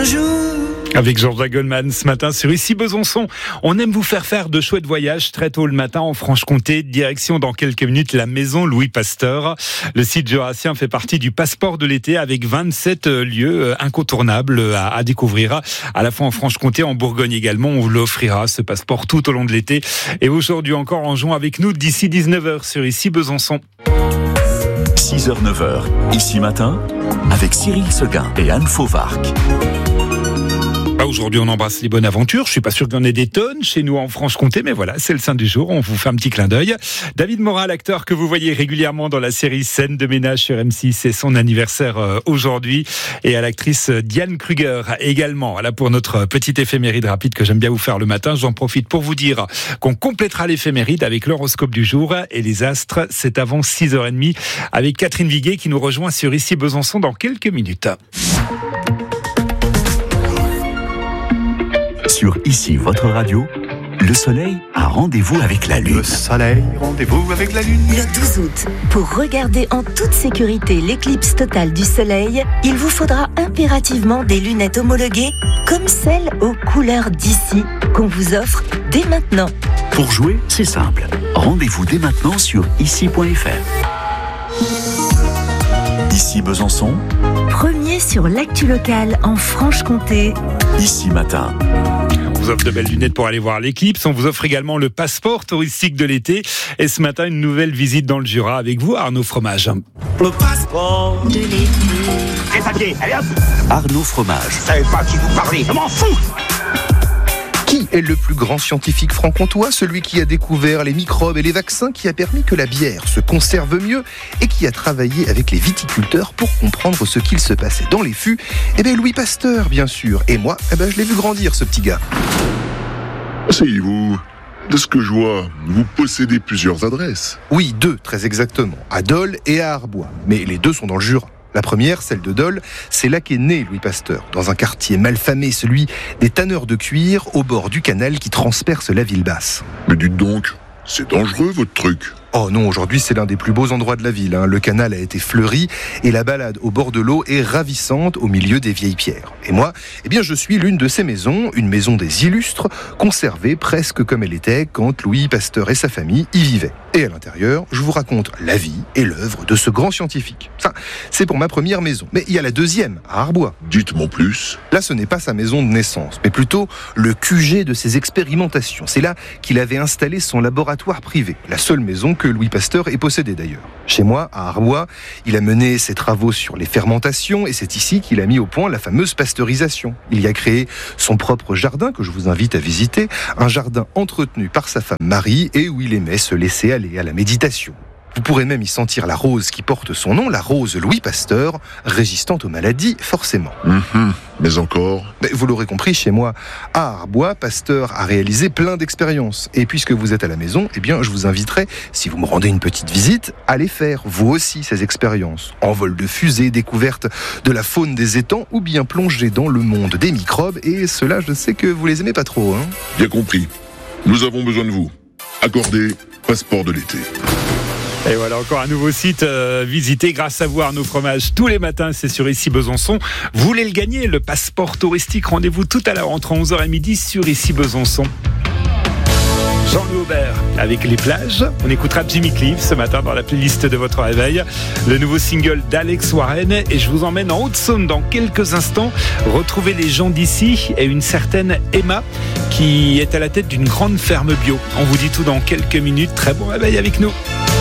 Avec Georgia Goldman ce matin sur Ici Besançon. On aime vous faire de chouettes voyages très tôt le matin en Franche-Comté. Direction dans quelques minutes la maison Louis Pasteur. Le site jurassien fait partie du passeport de l'été avec 27 lieux incontournables à découvrir. À la fois en Franche-Comté, en Bourgogne également. On vous l'offrira ce passeport tout au long de l'été. Et aujourd'hui encore en jouant avec nous d'ici 19h sur Ici Besançon. 6h, 9h, Ici Matin, avec Cyril Seguin et Anne Fauvarc. Aujourd'hui, on embrasse les bonnes aventures. Je suis pas sûr qu'il y en ait des tonnes chez nous en Franche-Comté, mais voilà, c'est le saint du jour. On vous fait un petit clin d'œil. David Morin, l'acteur que vous voyez régulièrement dans la série Scène de ménage sur M6, c'est son anniversaire aujourd'hui. Et à l'actrice Diane Kruger également. Là, pour notre petite éphéméride rapide que j'aime bien vous faire le matin, j'en profite pour vous dire qu'on complétera l'éphéméride avec l'horoscope du jour et les astres. C'est avant 6h30 avec Catherine Viguet qui nous rejoint sur Ici Besançon dans quelques minutes. Sur Ici, votre radio, le soleil a rendez-vous avec la lune. Le soleil, rendez-vous avec la lune. Le 12 août, pour regarder en toute sécurité l'éclipse totale du soleil, il vous faudra impérativement des lunettes homologuées comme celles aux couleurs d'ici qu'on vous offre dès maintenant. Pour jouer, c'est simple. Rendez-vous dès maintenant sur ici.fr. Ici Besançon, Premier sur l'actu locale en Franche-Comté. Ici Matin. On vous offre de belles lunettes pour aller voir l'éclipse. On vous offre également le passeport touristique de l'été. Et ce matin, une nouvelle visite dans le Jura avec vous, Arnaud Fromage. Le passeport De l'été. Les papiers, allez hop. Arnaud Fromage. Je savais pas qui vous parlez, je m'en fous. Qui est le plus grand scientifique franc-comtois? Celui qui a découvert les microbes et les vaccins, qui a permis que la bière se conserve mieux et qui a travaillé avec les viticulteurs pour comprendre ce qu'il se passait dans les fûts. Eh bien, Louis Pasteur, bien sûr. Et moi, je l'ai vu grandir, ce petit gars. Asseyez-vous. De ce que je vois, vous possédez plusieurs adresses. Oui, 2, très exactement. À Dole et à Arbois. Mais les 2 sont dans le Jura. La première, celle de Dole, c'est là qu'est né Louis Pasteur, dans un quartier malfamé, celui des tanneurs de cuir, au bord du canal qui transperce la ville basse. Mais dites donc, c'est dangereux votre truc. Oh non, aujourd'hui c'est l'un des plus beaux endroits de la ville. Le canal a été fleuri et la balade au bord de l'eau est ravissante au milieu des vieilles pierres. Et moi, je suis l'une de ces maisons, une maison des illustres, conservée presque comme elle était quand Louis Pasteur et sa famille y vivaient. Et à l'intérieur, je vous raconte la vie et l'œuvre de ce grand scientifique. Ça, c'est pour ma première maison. Mais il y a la deuxième, à Arbois. Dites-moi plus. Là, ce n'est pas sa maison de naissance, mais plutôt le QG de ses expérimentations. C'est là qu'il avait installé son laboratoire privé, la seule maison que Louis Pasteur ait possédée d'ailleurs. Chez moi, à Arbois, il a mené ses travaux sur les fermentations et c'est ici qu'il a mis au point la fameuse pasteurisation. Il y a créé son propre jardin que je vous invite à visiter, un jardin entretenu par sa femme Marie et où il aimait se laisser aller à la méditation. Vous pourrez même y sentir la rose qui porte son nom, la rose Louis Pasteur, résistante aux maladies, forcément. Mais encore. Vous l'aurez compris, chez moi, à Arbois, Pasteur a réalisé plein d'expériences. Et puisque vous êtes à la maison, je vous inviterai, si vous me rendez une petite visite, à les faire, vous aussi, ces expériences. Envol de fusée, découverte de la faune des étangs, ou bien plonger dans le monde des microbes. Et cela, je sais que vous les aimez pas trop. Bien compris. Nous avons besoin de vous. Accordez passeport de l'été. Et voilà encore un nouveau site visité grâce à vous, Arnaud Fromage. Tous les matins, c'est sur Ici Besançon. Vous voulez le gagner, le passeport touristique. Rendez-vous tout à l'heure entre 11h et midi sur Ici Besançon. Jean-Louis Aubert avec Les Plages. On écoutera Jimmy Cliff ce matin dans la playlist de votre réveil. Le nouveau single d'Alex Warren. Et je vous emmène en Haute-Saône dans quelques instants. Retrouver les gens d'ici et une certaine Emma qui est à la tête d'une grande ferme bio. On vous dit tout dans quelques minutes. Très bon réveil avec nous.